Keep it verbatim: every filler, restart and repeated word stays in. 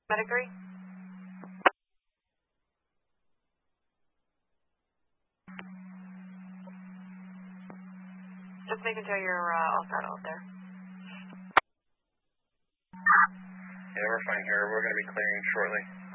Medic three? Just making sure you're uh, all set out there. Yeah, we're fine here. We're going to be clearing shortly.